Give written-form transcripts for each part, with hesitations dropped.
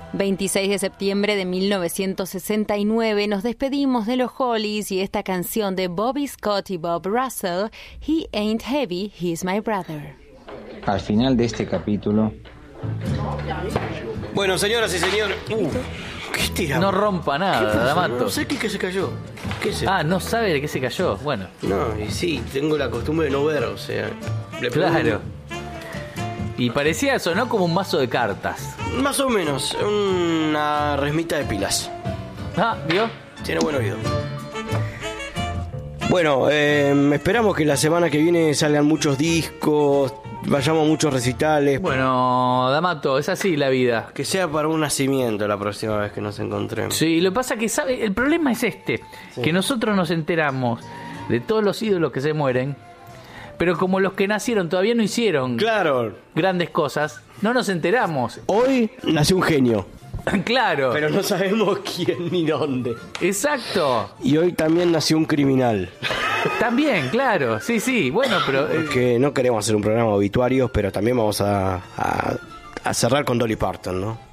26 de septiembre de 1969 nos despedimos de los Hollies y esta canción de Bobby Scott y Bob Russell, He Ain't Heavy, He's My Brother. Al final de este capítulo... Bueno, señoras y señores... ¿Qué tiramos? No rompa nada, D'Amato. No sé qué se cayó. ¿Qué es? No sabe de qué se cayó. Bueno. No, y sí, tengo la costumbre de no ver, o sea... Claro. Y parecía eso, ¿no? Como un mazo de cartas. Más o menos, una resmita de pilas. ¿Vio? Tiene buen oído. Bueno, esperamos que la semana que viene salgan muchos discos, vayamos a muchos recitales. Bueno, D'Amato, es así la vida. Que sea para un nacimiento la próxima vez que nos encontremos. Sí, lo que pasa que, ¿sabe? El problema es sí. Que nosotros nos enteramos de todos los ídolos que se mueren, pero como los que nacieron todavía no hicieron grandes cosas, no nos enteramos. Hoy nació un genio. Claro. Pero no sabemos quién ni dónde. Exacto. Y hoy también nació un criminal. También, claro. Sí. Bueno, pero... Porque no queremos hacer un programa de obituarios, pero también vamos a cerrar con Dolly Parton, ¿no?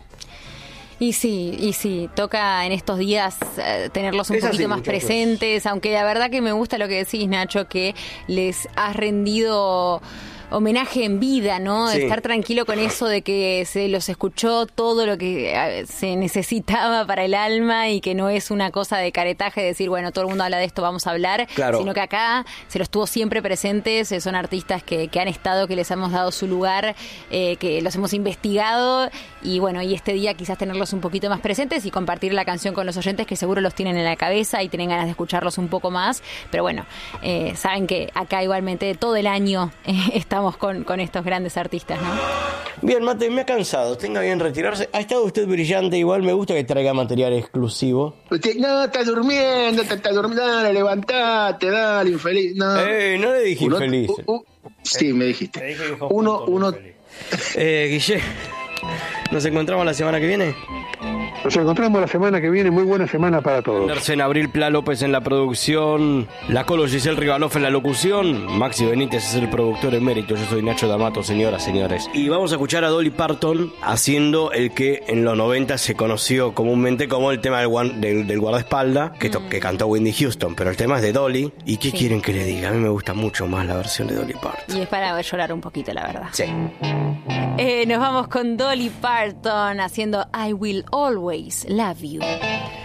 Y sí, toca en estos días tenerlos un poquito más presentes, aunque la verdad que me gusta lo que decís, Nacho, que les has rendido homenaje en vida, ¿no? Sí. Estar tranquilo con eso de que se los escuchó todo lo que se necesitaba para el alma y que no es una cosa de caretaje de decir, bueno, todo el mundo habla de esto, vamos a hablar, sino que acá se los tuvo siempre presentes, son artistas que han estado, que les hemos dado su lugar, que los hemos investigado y bueno, y este día quizás tenerlos un poquito más presentes y compartir la canción con los oyentes que seguro los tienen en la cabeza y tienen ganas de escucharlos un poco más, pero bueno, saben que acá igualmente todo el año estamos con estos grandes artistas, ¿no? Bien, Mate, me ha cansado, tenga bien retirarse. Ha estado usted brillante, igual me gusta que traiga material exclusivo. No, estás durmiendo, dale, levantate, dale, infeliz. No, no le dije infeliz. Sí, me dijiste. Uno. Guille, ¿nos encontramos la semana que viene? Nos encontramos la semana que viene, muy buena semana para todos. En Abril Pla López en la producción, la Colo Giselle Rivanoff en la locución, Maxi Benítez es el productor emérito, yo soy Nacho D'Amato, señoras, señores. Y vamos a escuchar a Dolly Parton haciendo el que en los 90 se conoció comúnmente como el tema del guardaespaldas, que cantó Whitney Houston, pero el tema es de Dolly. ¿Y qué quieren que le diga? A mí me gusta mucho más la versión de Dolly Parton. Y es para llorar un poquito, la verdad. Sí. Nos vamos con Dolly Parton haciendo I Will Always Love You.